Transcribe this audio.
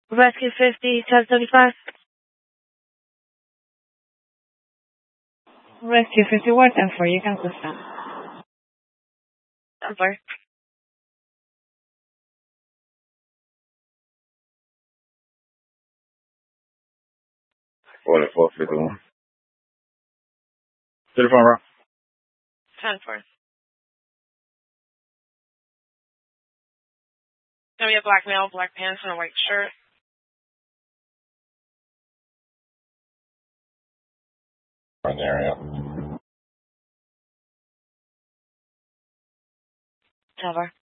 Rescue 50, 1075. Rescue 50, what time for you? Can confirm. I'm sorry. Order 451. To the front row. 10-4. Gonna be a black male, black pants, and a white shirt. Front area. Tower.